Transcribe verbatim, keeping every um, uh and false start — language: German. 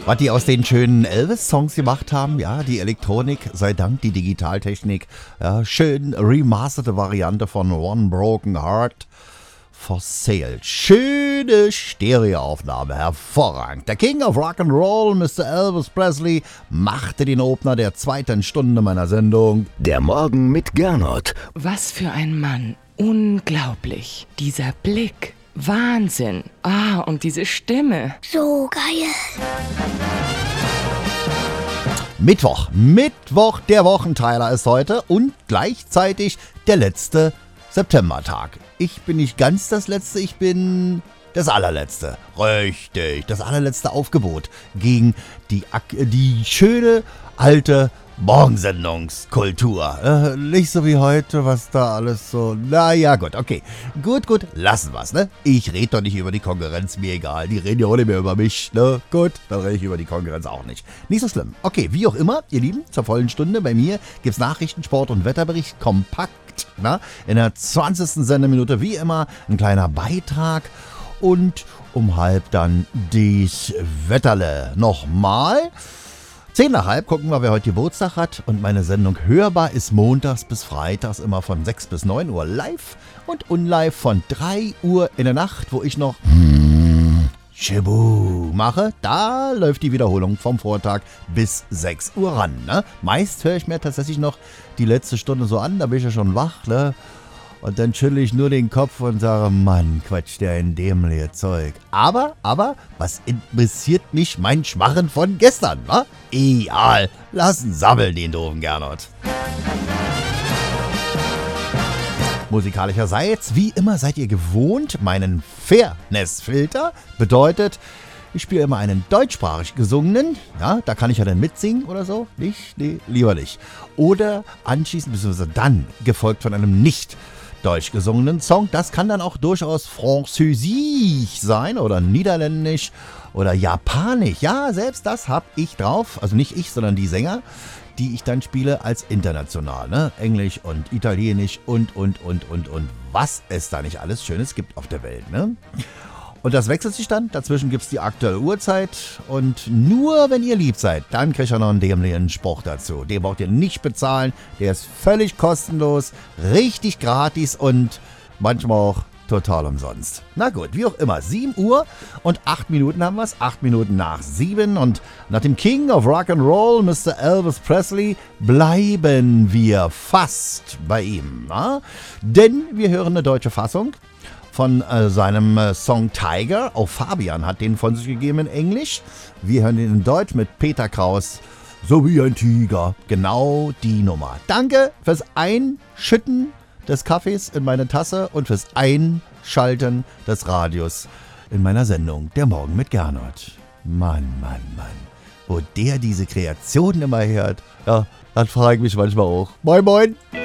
Was die aus den schönen Elvis-Songs gemacht haben, ja, die Elektronik, sei Dank, die Digitaltechnik, ja, schön remasterte Variante von One Broken Heart for Sale. Schöne Stereoaufnahme, hervorragend. Der King of Rock'n'Roll, Mister Elvis Presley, machte den Opener der zweiten Stunde meiner Sendung. Der Morgen mit Gernot. Was für ein Mann. Unglaublich. Dieser Blick. Wahnsinn. Ah, und diese Stimme. So geil. Mittwoch. Mittwoch, der Wochenteiler ist heute und gleichzeitig der letzte Septembertag. Ich bin nicht ganz das Letzte, ich bin das Allerletzte. Richtig, das allerletzte Aufgebot gegen die, die schöne alte Morgensendungskultur. Äh, nicht so wie heute, was da alles so... Naja, gut, okay. Gut, gut, lassen wir's, ne? Ich rede doch nicht über die Konkurrenz, mir egal. Die reden ja auch nicht mehr über mich, ne? Gut, dann rede ich über die Konkurrenz auch nicht. Nicht so schlimm. Okay, wie auch immer, ihr Lieben, zur vollen Stunde bei mir gibt's Nachrichten, Sport und Wetterbericht kompakt, na? In der zwanzigsten Sendeminute wie immer ein kleiner Beitrag und um halb dann dies Wetterle. Nochmal... Zehn nach halb gucken wir, wer heute Geburtstag hat. Und meine Sendung Hörbar ist montags bis freitags immer von sechs bis neun Uhr live und unlive von drei Uhr in der Nacht, wo ich noch Chibu mache. Da läuft die Wiederholung vom Vortag bis sechs Uhr ran. Ne? Meist höre ich mir tatsächlich noch die letzte Stunde so an, da bin ich ja schon wach. Ne? Und dann schüttle ich nur den Kopf und sage, Mann, quatsch der in dämliche Zeug. Aber, aber, was interessiert mich mein Schmarren von gestern, wa? Egal, lassen sammeln den doofen Gernot. Musikalischerseits, wie immer seid ihr gewohnt, meinen Fairness-Filter bedeutet, ich spiele immer einen deutschsprachig gesungenen, ja, da kann ich ja dann mitsingen oder so, nicht, nee, lieber nicht. Oder anschließend, beziehungsweise dann, gefolgt von einem nicht deutsch gesungenen Song. Das kann dann auch durchaus französisch sein oder niederländisch oder japanisch. Ja, selbst das habe ich drauf. Also nicht ich, sondern die Sänger, die ich dann spiele als international. Ne? Englisch und Italienisch und, und, und, und, und. Was es da nicht alles Schönes gibt auf der Welt. Ne? Und das wechselt sich dann. Dazwischen gibt es die aktuelle Uhrzeit. Und nur wenn ihr lieb seid, dann kriegt ihr noch einen dämlichen Spruch dazu. Den braucht ihr nicht bezahlen. Der ist völlig kostenlos, richtig gratis und manchmal auch total umsonst. Na gut, wie auch immer. sieben Uhr und acht Minuten haben wir es. acht Minuten nach sieben. Und nach dem King of Rock'n'Roll, Mister Elvis Presley, bleiben wir fast bei ihm. Na? Denn wir hören eine deutsche Fassung von äh, seinem äh, Song Tiger. Auch Fabian hat den von sich gegeben in Englisch. Wir hören ihn in Deutsch mit Peter Kraus. So wie ein Tiger. Genau die Nummer. Danke fürs Einschütten des Kaffees in meine Tasse und fürs Einschalten des Radios in meiner Sendung Der Morgen mit Gernot. Mann, Mann, Mann. Wo der diese Kreationen immer hört, ja, das frage ich mich manchmal auch. Moin, moin.